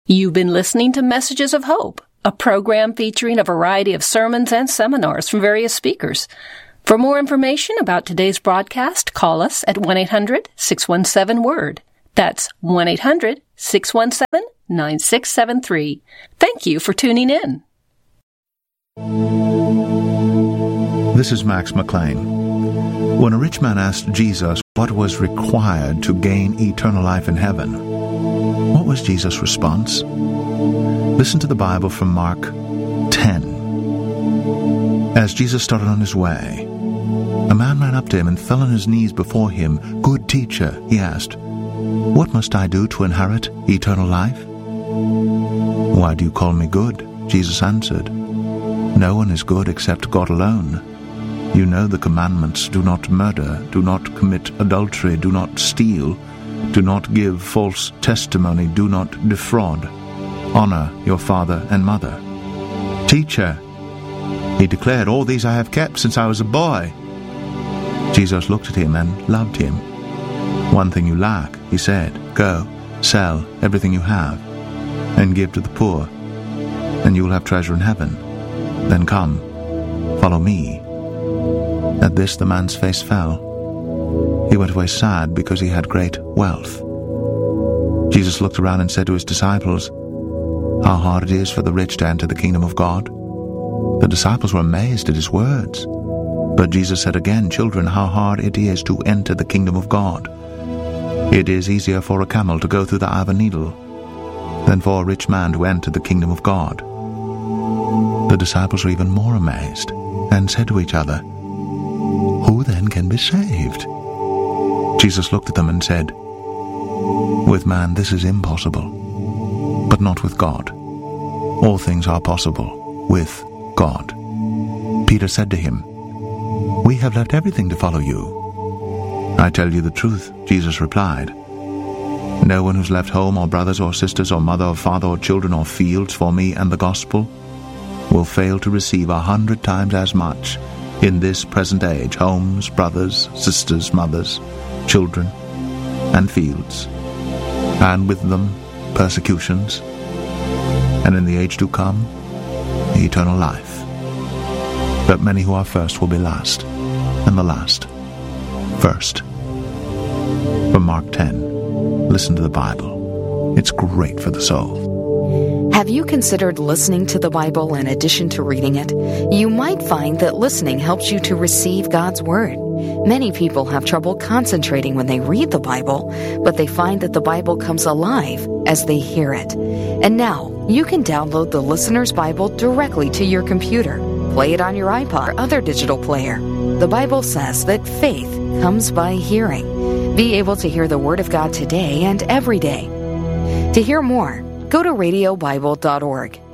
You've been listening to Messages of Hope, a program featuring a variety of sermons and seminars from various speakers. For more information about today's broadcast, call us at 1-800-617-WORD. That's 1-800-617-9673. Thank you for tuning in. This is Max McLean. When a rich man asked Jesus what was required to gain eternal life in heaven, what was Jesus' response? Listen to the Bible from Mark 10. As Jesus started on his way, a man ran up to him and fell on his knees before him. "Good teacher," he asked, "what must I do to inherit eternal life?" "Why do you call me good?" Jesus answered. "No one is good except God alone. You know the commandments: do not murder, do not commit adultery, do not steal, do not give false testimony, do not defraud. Honor your father and mother." "Teacher," he declared, "all these I have kept since I was a boy." Jesus looked at him and loved him. "One thing you lack," he said. "Go, sell everything you have, and give to the poor, and you will have treasure in heaven. Then come, follow me." At this the man's face fell. He went away sad because he had great wealth. Jesus looked around and said to his disciples, "How hard it is for the rich to enter the kingdom of God." The disciples were amazed at his words. But Jesus said again, "Children, how hard it is to enter the kingdom of God. It is easier for a camel to go through the eye of a needle than for a rich man to enter the kingdom of God." The disciples were even more amazed and said to each other, "Who then can be saved?" Jesus looked at them and said, "With man this is impossible, but not with God. All things are possible with God." Peter said to him, "We have left everything to follow you." "I tell you the truth," Jesus replied. "No one who's left home or brothers or sisters or mother or father or children or fields for me and the gospel will fail to receive 100 times as much in this present age: homes, brothers, sisters, mothers, children, and fields, and with them persecutions, and in the age to come, eternal life. But many who are first will be last, and the last first." From Mark 10, listen to the Bible. It's great for the soul. Have you considered listening to the Bible in addition to reading it? You might find that listening helps you to receive God's Word. Many people have trouble concentrating when they read the Bible, but they find that the Bible comes alive as they hear it. And now, you can download the Listener's Bible directly to your computer. Play it on your iPod or other digital player. The Bible says that faith comes by hearing. Be able to hear the Word of God today and every day. To hear more, go to radiobible.org.